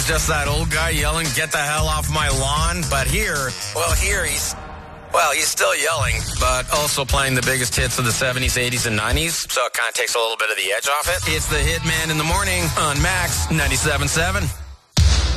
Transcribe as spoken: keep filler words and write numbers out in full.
just that old guy yelling, "Get the hell off my lawn." But here, well, here he's, well, he's still yelling, but also playing the biggest hits of the seventies, eighties, and nineties. So it kind of takes a little bit of the edge off it. It's the Hitman in the morning on Max ninety-seven point seven.